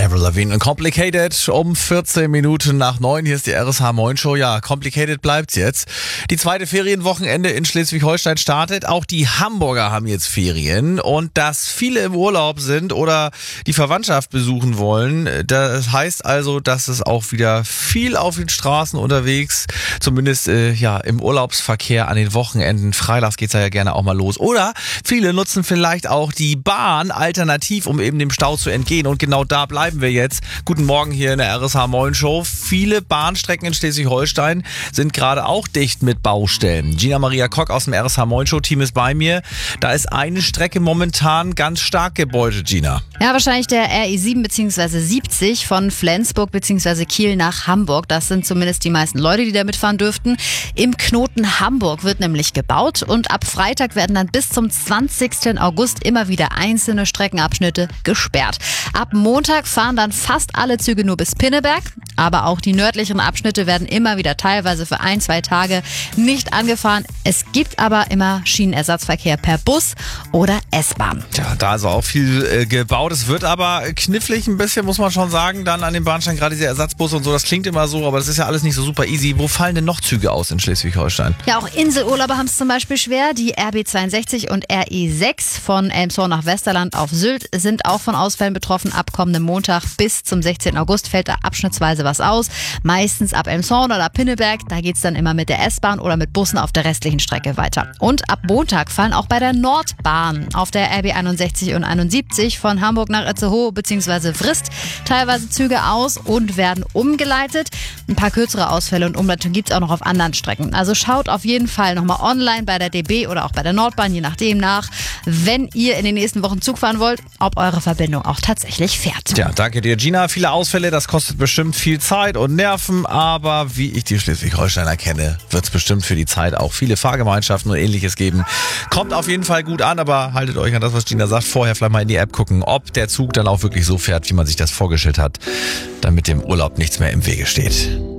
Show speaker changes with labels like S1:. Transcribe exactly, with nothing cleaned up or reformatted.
S1: Avril Lavigne und Complicated um vierzehn Minuten nach neun. Hier ist die R S H Moin Show. Ja, Complicated bleibt's jetzt. Die zweite Ferienwochenende in Schleswig-Holstein startet. Auch die Hamburger haben jetzt Ferien. Und dass viele im Urlaub sind oder die Verwandtschaft besuchen wollen, das heißt also, dass es auch wieder viel auf den Straßen unterwegs, zumindest äh, ja im Urlaubsverkehr an den Wochenenden. Freitags geht's ja gerne auch mal los. Oder viele nutzen vielleicht auch die Bahn alternativ, um eben dem Stau zu entgehen. Und genau da bleiben wir jetzt. Guten Morgen hier in der R S H Moin Show. Viele Bahnstrecken in Schleswig-Holstein sind gerade auch dicht mit Baustellen. Gina Maria Kock aus dem R S H Moin Show Team ist bei mir. Da ist eine Strecke momentan ganz stark gebeutelt, Gina.
S2: Ja, wahrscheinlich der R E sieben bzw. siebzig von Flensburg bzw. Kiel nach Hamburg. Das sind zumindest die meisten Leute, die da mitfahren dürften. Im Knoten Hamburg wird nämlich gebaut und ab Freitag werden dann bis zum zwanzigsten August immer wieder einzelne Streckenabschnitte gesperrt. Ab Montag fahren dann fast alle Züge nur bis Pinneberg, aber auch die nördlichen Abschnitte werden immer wieder teilweise für ein, zwei Tage nicht angefahren. Es gibt aber immer Schienenersatzverkehr per Bus oder S-Bahn.
S1: Ja, da ist auch viel äh, gebaut. Es wird aber knifflig ein bisschen, muss man schon sagen, dann an den Bahnsteigen, gerade diese Ersatzbusse und so. Das klingt immer so, aber das ist ja alles nicht so super easy. Wo fallen denn noch Züge aus in Schleswig-Holstein?
S2: Ja, auch Inselurlauber haben es zum Beispiel schwer. Die R B zweiundsechzig und R E sechs von Elmshorn nach Westerland auf Sylt sind auch von Ausfällen betroffen. Ab kommendem Montag bis zum sechzehnten August fällt da abschnittsweise was aus. Meistens ab Elmshorn oder ab Pinneberg. Da geht's dann immer mit der S-Bahn oder mit Bussen auf der restlichen Strecke weiter. Und ab Montag fallen auch bei der Nordbahn auf der R B einundsechzig und einundsiebzig von Hamburg nach Itzehoe bzw. Vrist teilweise Züge aus und werden umgeleitet. Ein paar kürzere Ausfälle und Umleitungen gibt's auch noch auf anderen Strecken. Also schaut auf jeden Fall nochmal online bei der D B oder auch bei der Nordbahn, je nachdem nach, wenn ihr in den nächsten Wochen Zug fahren wollt, ob eure Verbindung auch tatsächlich fährt.
S1: Ja, danke dir, Gina. Viele Ausfälle, das kostet bestimmt viel Zeit und Nerven, aber wie ich die Schleswig-Holsteiner kenne, wird es bestimmt für die Zeit auch viele Fahrgemeinschaften und Ähnliches geben. Kommt auf jeden Fall gut an, aber haltet euch an das, was Gina sagt. Vorher vielleicht mal in die App gucken, ob der Zug dann auch wirklich so fährt, wie man sich das vorgestellt hat, damit dem Urlaub nichts mehr im Wege steht.